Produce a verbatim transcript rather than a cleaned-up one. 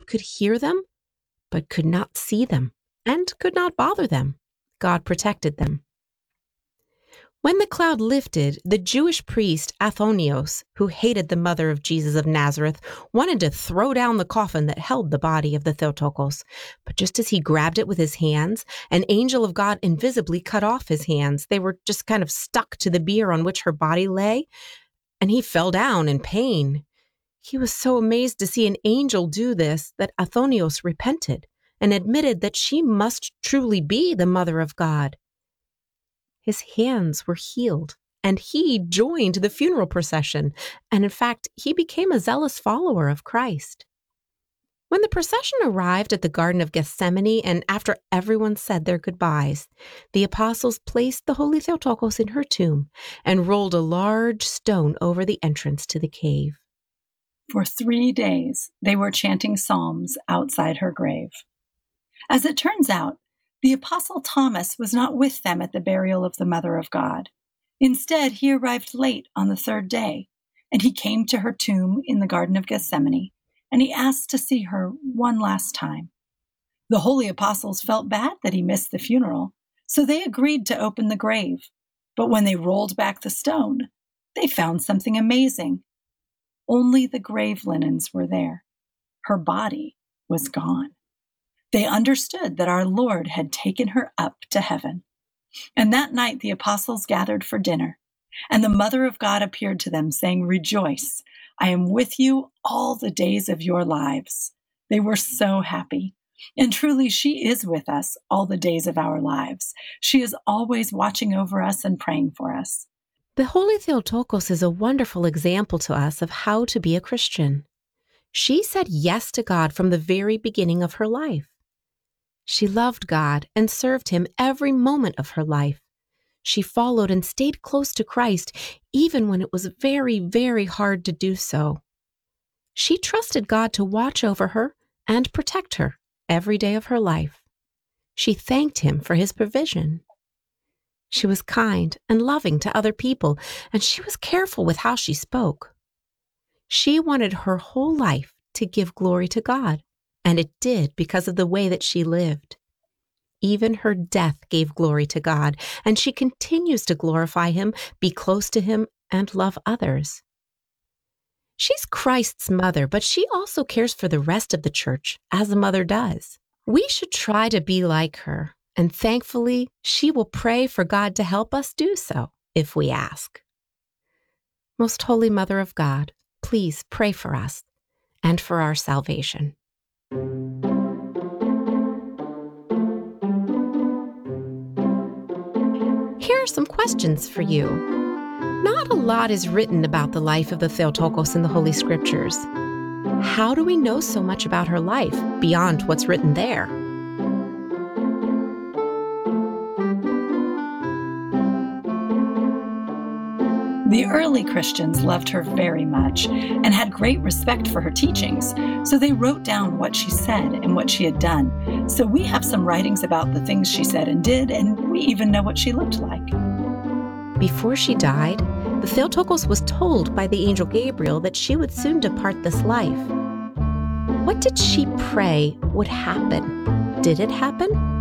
could hear them, but could not see them and could not bother them. God protected them. When the cloud lifted, the Jewish priest Athonios, who hated the mother of Jesus of Nazareth, wanted to throw down the coffin that held the body of the Theotokos. But just as he grabbed it with his hands, an angel of God invisibly cut off his hands. They were just kind of stuck to the bier on which her body lay, and he fell down in pain. He was so amazed to see an angel do this that Athonios repented and admitted that she must truly be the Mother of God. His hands were healed, and he joined the funeral procession, and in fact, he became a zealous follower of Christ. When the procession arrived at the Garden of Gethsemane, and after everyone said their goodbyes, the apostles placed the Holy Theotokos in her tomb and rolled a large stone over the entrance to the cave. For three days, they were chanting psalms outside her grave. As it turns out, the Apostle Thomas was not with them at the burial of the Mother of God. Instead, he arrived late on the third day, and he came to her tomb in the Garden of Gethsemane, and he asked to see her one last time. The holy apostles felt bad that he missed the funeral, so they agreed to open the grave. But when they rolled back the stone, they found something amazing. Only the grave linens were there. Her body was gone. They understood that our Lord had taken her up to heaven. And that night the apostles gathered for dinner, and the Mother of God appeared to them, saying, "Rejoice, I am with you all the days of your lives." They were so happy. And truly, she is with us all the days of our lives. She is always watching over us and praying for us. The Holy Theotokos is a wonderful example to us of how to be a Christian. She said yes to God from the very beginning of her life. She loved God and served him every moment of her life. She followed and stayed close to Christ, even when it was very, very hard to do so. She trusted God to watch over her and protect her every day of her life. She thanked him for his provision. She was kind and loving to other people, and she was careful with how she spoke. She wanted her whole life to give glory to God, and it did because of the way that she lived. Even her death gave glory to God, and she continues to glorify him, be close to him, and love others. She's Christ's mother, but she also cares for the rest of the church, as a mother does. We should try to be like her, and thankfully, she will pray for God to help us do so, if we ask. Most Holy Mother of God, please pray for us and for our salvation. Here are some questions for you. Not a lot is written about the life of the Theotokos in the Holy Scriptures. How do we know so much about her life beyond what's written there? The early Christians loved her very much and had great respect for her teachings, so they wrote down what she said and what she had done. So we have some writings about the things she said and did, and we even know what she looked like. Before she died, the Theotokos was told by the angel Gabriel that she would soon depart this life. What did she pray would happen? Did it happen?